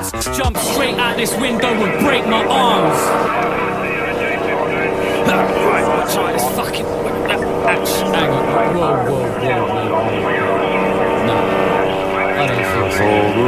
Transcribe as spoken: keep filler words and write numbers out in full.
alarms. Jump straight out this window and break my arms. Right, watch out, this fucking... Hang on, whoa, whoa, whoa, whoa, whoa. No, I don't feel so.